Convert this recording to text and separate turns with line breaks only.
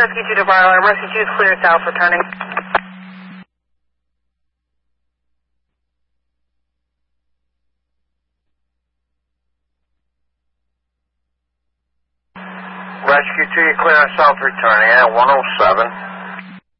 Rescue 2 to Fire Alarm. Rescue 2 is clear south, returning.
Rescue 2, you clear south, returning at 107.